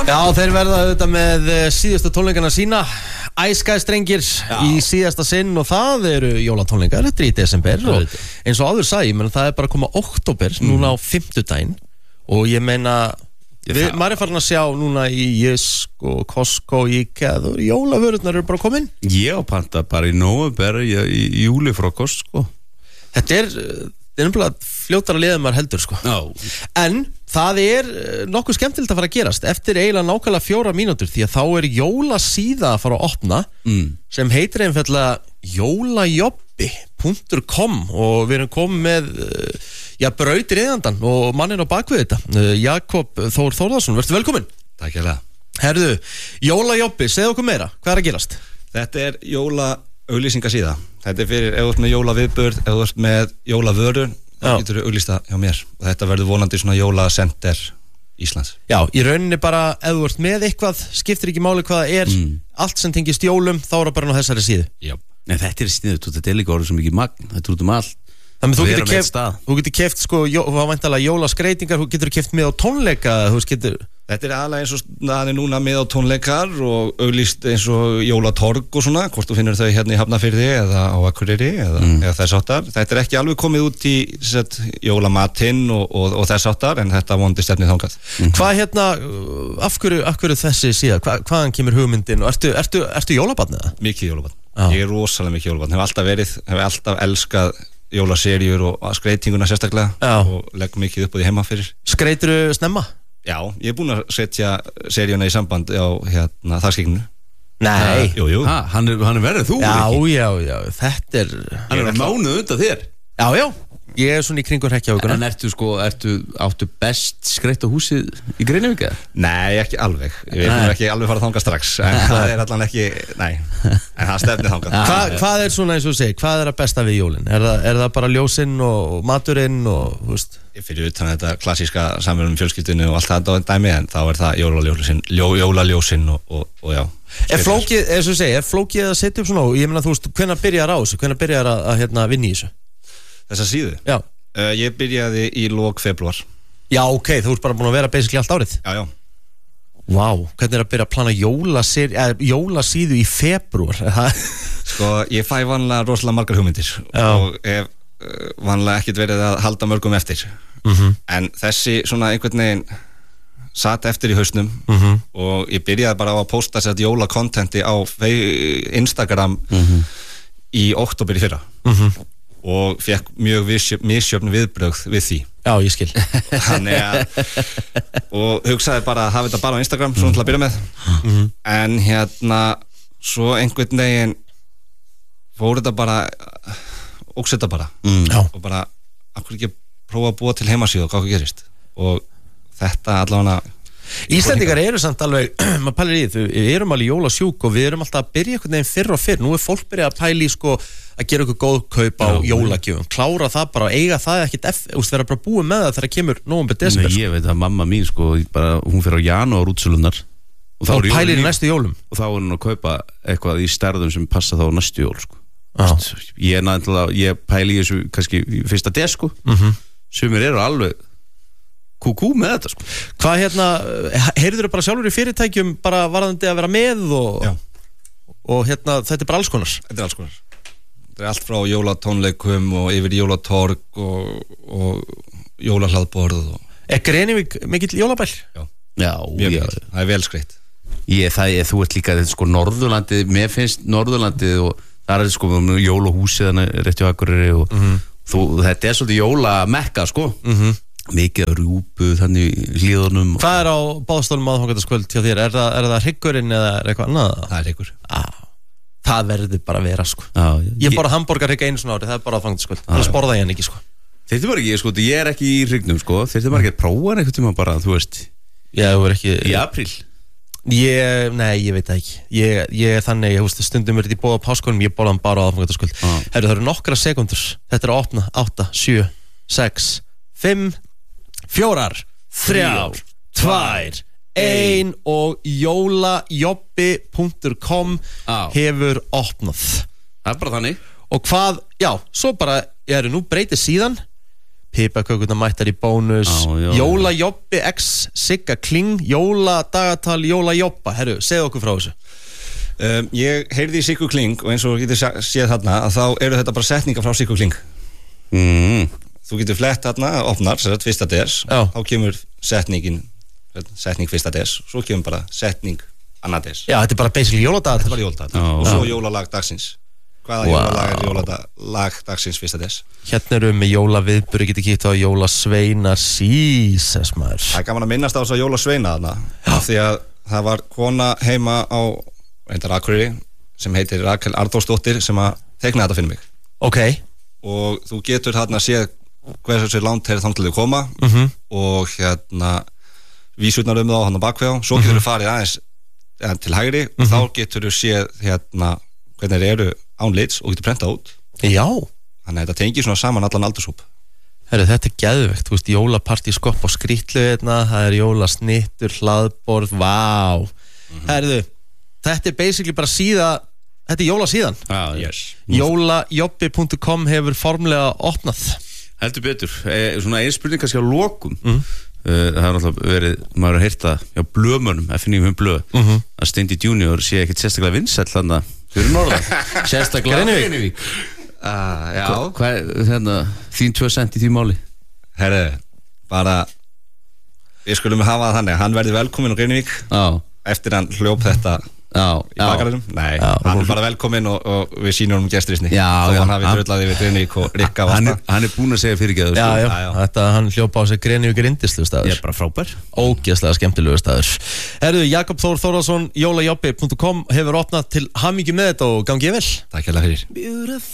Já, þeir verða auðvitað með síðustu tónleikana sína Æskæstrengir í síðasta sinn og það eru jólatónleikar, þetta í desember og eins og áður sagði, menn það bara að koma október núna á 50daginn og ég meina maður farin að sjá núna í Jysk og Costco og IKEA og jólavörurnar eru bara komin. Ég á panta bara í nóvember í júlifrokost sko. Þetta er nefnilega fljótar að liða maður heldur sko. En það er nokkuð skemmtilegt að fara að gerast eftir eiginlega nákvæmlega 4 mínútur því að þá er jólasíða að fara að opna sem heitir einfallega jólajobbi.com og við erum komið með brautir eðandan og manninn á bakvið þetta Jakob Þór Þórðarsson, verður velkominn. Takk hérlega. Herðu, jólajobbi, segðu okkur meira, hvað er að gerast? Þetta er jóla-auglýsingasíða. Þetta er fyrir ef þú ert með jólaviðburð, ef þú ert með jólavörur, þá getur þú auglýsta hjá mér og þetta verður vonandi svona jólasenter Íslands. Já, í rauninni bara ef þú ert með eitthvað, skiptir ekki máli hvað það er, allt sem tengist jólum, þá er það bara á þessari síðu. Já. Nei, þetta er sniðugt, þetta er líka orðið svo mikið magn, þetta er út allt. Þannig þú getur keft sko, væntanlega jólaskreitingar, þú getur keft með á tónleika, Þetta er aðlega eins og það er núna með á tónleikar og auglýst eins og jólatorg og svona, hvort þú finnur þau hérna í Hafnarfirði eða á Akureyri eða þess áttar. Þetta er ekki alveg komið út í jólamatinn og þess áttar, en þetta vondi stefnið þangað. Hvað af hverju þessi síða? Hvaðan kemur hugmyndin? Og ertu jólabarn eða? Mikið jólabarn. Ég er rosalega mikið jólabarn. Hef alltaf elskað jólaseríur og skreitinguna sérstaklega og legg mikið upp á því heima fyrir. Skreitirðu snemma? Já, ég er búinn að setja seríuna í samband á þakskegginu. Nei. Jú. Hann er verið þú Já, þetta er hann er mánuð undan þér. Já, ég er svona í kringur Reykjavíkuna. En áttu best skreitt á húsið í Grenivík eða? Nei, ekki alveg. Ég vil ekki alveg fara þangað strax, en það er allan ekki, nei, en það stefnir þangað. Hvað er svona eins og segir, hvað er að besta við jólin? Er það bara ljósinn og maturinn og, þú veist? Fyrir utan þetta klassíska samverðum fjölskyldinu og allt það dæmi, en þá er það jólaljósinn og já. Er flókið að setja upp svona, ég meina þú veist, hvenær byrjar á þessu, hvenær byrjar að vinna í þessu? Þessa síðu? Já. Ég byrjaði í lok febrúar. Já, ok, þú ert bara búin að vera basically allt árið. Já. Vá, hvernig er að byrja að plana jólasíðu í febrúar? Sko, ég fæ vanlega rosalega margar hugmyndir og ef vanlega ekkert verið að halda mörgum eftir. En þessi svona einhvern veginn satt eftir í hausnum og ég byrjaði bara á að posta sér jólakontenti á Instagram í október í fyrra. Og fekk mjög misjöfn viðbrögð við því. Já, ég skil. Og hugsaði bara að hafa þetta bara á Instagram svona til að byrja með. En svo einhvern veginn fór þetta bara óks þetta bara og bara, akkur ekki prófa að búa til heimasíðu og hvað gerist og þetta allavega Íslendingar eru samt alveg, maður pælir í því, við erum alveg jólasjúk og við erum alltaf að byrja einhvern veginn fyrr og fyrr. Nú er fólk byrjað að pæli sko að gera eitthvað góð kaup á jólagjöfum, klára það bara og eiga það ekkert vera bara búið með það þegar kemur nóvember, desember. Nei, ég veit að mamma mín sko, hún fer á janúar útsölunar og þá pælir í næstu jólum og þá er hún að kaupa eitthvað í stærðum sem passa þá næstu jól sko. Ég pæli í þessu kannski í fyrsta des sko. Sumir eru alveg kúkú með þetta sko. Hvað heyrður þau bara sjálfur í fyrirtækjum bara varðandi að vera með og þetta er bara alls konar? Þetta er alls konar. Þetta er allt frá jólatónleikum og yfir jólatorg og jólahlaðborð Er Grenivík mikill jólabæl? Já, það er vel skreitt. Þú ert líka sko Norðurlandið, mér finnst Norðurlandið og það er sko jólahúsið þannig rétt hjá Akureyri og þetta er svolítið jólamekka sko. Mikið af rjúpu þannig hlíðunum. Hvað er á báðstólum aðfangadagskvöld hjá þér? Er það hryggurinn eða eitthvað annað? Það er hryggur. Það verður bara að vera sko. Ég borða hamborgarhrygg einu svona ári, það er bara aðfangadagskvöld. Annars borða ég hann ekki sko. Þeir bara ekki, sko, ég er ekki í hryggnum sko. Þeir bara ekki að prófa hann eitthvað tíma bara, þú veist. Já, þú er ekki í apríl. Nei, ég veit það ekki. Ég er þannig, stundum er þetta í bóða páskonum, ég borða hann bara á aðfangadagskvöld. Herru, það eru nokkra sekúndur. Þetta er að opna 8, 7, 6, 5 4, 3, 2, 1 og jólajobbi.com hefur opnað. Það er bara þannig. Og hvað, já, svo bara nú breytir síðan pipakökurnar mættar í bónus, jólajobbi x Sigga Kling, jóladagatal jólajobba, herru, segðu okkur frá þessu. Ég heyrði í Siggu Kling og eins og getur séð þarna að þá eru þetta bara setningar frá Siggu Kling. Þú getur flett þarna, opnar, sér fyrsta des, þá kemur setning fyrsta des, svo kemur bara setning annað des. Já, þetta bara basically jóladag. Þetta bara jóladag og svo jólalag dagsins. Hvaða jólalag jólalag dagsins fyrsta des? Hérna eru með jólaviðburði, getur kíkt á jólasveinar síses maður. Það er gaman að minnast á þess að jólasveina þarna, af því að það var kona heima á Akureyri sem heitir Rakel Arnþórsdóttir sem að teikna þetta fyrir mig. Ok. Og þú getur hérna séð hversu langt þeir þannig til þau koma og hérna vísurnar það á hann á bakveg svo getur þú farið aðeins til hægri og þá getur þú séð hérna hvernig þeir eru án lits og getur prentað út. Já. Þannig að þetta tengir svona saman allan aldurshóp. Herru, þetta er geðvegt, þú veist, jólapartí skopp á Skrítlu hérna, það er jólasnittur, hlaðborð, vá. Herru, þetta er basically bara þetta er jólasíðan. Yes. Jólajobbi.com hefur formlega opnað. Heldur betur, svona einn spurning kannski á lokum. Það har alltaf verið, maður har heyrt það hjá blöðmönnum, F95 blöð, að Steindi Junior sé ekkert sérstaklega vinsæll þarna fyrir norðan. Sérstaklega Grenivík. Já. Hvað hérna, þín 2 cent í því máli? Herru, bara við skulum hafa það þannig, hann verði velkominn á Grenivík eftir hann hljóp þetta í bakgarðinum. Nei, hann er bara velkominn og við sýnum honum gestrisni þó hann hafi drullaði við Grenivík og Rikka Vasta. Hann er búinn að segja fyrirgeðu. Þetta hann hljópa á sig Grenivík indislu staður. Ég er bara frábær. Ógeðslega skemmtilegu staður. Herðu, Jakob Þór Þórðarsson, jólajobbi.com hefur opnað, til hamingju með þetta og gangið vel. Takk hérlega fyrir.